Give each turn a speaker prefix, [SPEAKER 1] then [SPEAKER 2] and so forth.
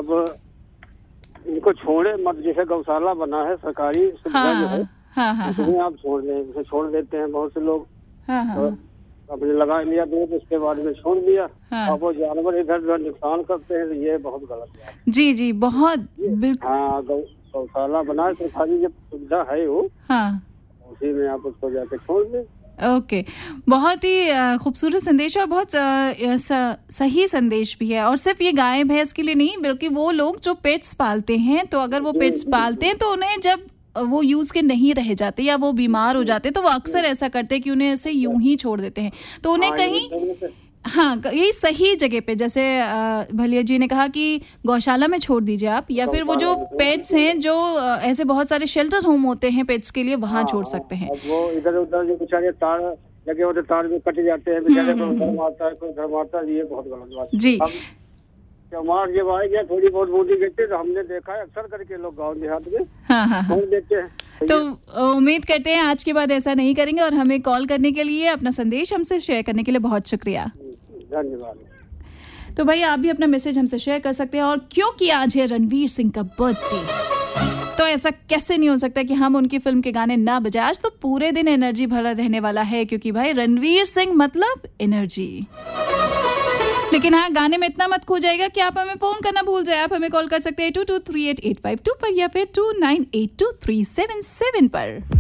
[SPEAKER 1] अब इनको छोड़े मत, जैसे गौशाला बना है सरकारी सुविधा जो है, उसमें आप छोड़ दें, उसे छोड़ देते हैं बहुत से लोग। तो अपने लगा लिया दूध, उसके बाद में छोड़ दिया, अब वो जानवर इधर उधर नुकसान करते हैं, तो ये बहुत गलत बात है।
[SPEAKER 2] जी जी, बहुत
[SPEAKER 1] हाँ, गौशाला बना सरकारी जब सुविधा है वो, उसी में आप उसको जाके छोड़ दें।
[SPEAKER 2] ओके, बहुत ही खूबसूरत संदेश और बहुत सही संदेश भी है। और सिर्फ ये गाय भैंस के लिए नहीं, बल्कि वो लोग जो पेट्स पालते हैं, तो अगर वो पेट्स पालते हैं तो उन्हें जब वो यूज़ के नहीं रह जाते या वो बीमार हो जाते, तो वो अक्सर ऐसा करते हैं कि उन्हें ऐसे यूं ही छोड़ देते हैं। तो उन्हें कहीं यही सही जगह पे, जैसे भलिया जी ने कहा कि गौशाला में छोड़ दीजिए आप, या फिर वो जो पेट्स हैं जो ऐसे बहुत सारे शेल्टर होम होते हैं पेट्स के लिए, वहाँ छोड़ सकते हैं।
[SPEAKER 1] वो इधर उधर जो बेचारे तार लगे होते, तार भी कट जाते हैं बेचारे, कोई घर मारता है, कोई घर मारता है, ये बहुत गलत बात
[SPEAKER 2] जी।
[SPEAKER 1] चमार जब आए गया थोड़ी बहुत बूंदी गिरती, तो हमने देखा है अक्सर करके लोग गाँव देहात में छोड़ देते हैं।
[SPEAKER 2] तो उम्मीद करते हैं आज के बाद ऐसा नहीं करेंगे। और हमें कॉल करने के लिए, अपना संदेश हमसे शेयर करने के लिए बहुत शुक्रिया,
[SPEAKER 1] धन्यवाद।
[SPEAKER 2] तो भाई आप भी अपना मैसेज हमसे शेयर कर सकते हैं। और क्योंकि आज है रणवीर सिंह का बर्थडे, तो ऐसा कैसे नहीं हो सकता कि हम उनकी फिल्म के गाने ना बजाएं। आज तो पूरे दिन एनर्जी भरा रहने वाला है, क्योंकि भाई रणवीर सिंह मतलब एनर्जी। लेकिन हाँ, गाने में इतना मत खो जाएगा कि आप हमें फोन करना भूल जाए। आप हमें कॉल कर सकते हैं 223885 पर या फिर 29823777 पर।